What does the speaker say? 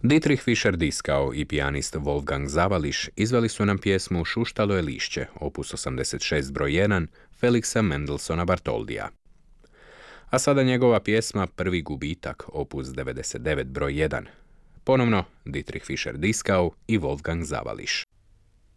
Dietrich Fischer-Dieskau i pijanist Wolfgang Zawalisch izveli su nam pjesmu Šuštalo je lišće, opus 86 broj 1, Felixa Mendelssohna Bartholdija. A sada njegova pjesma Prvi gubitak, opus 99 broj 1. Ponovno Dietrich Fischer-Dieskau i Wolfgang Zawalisch.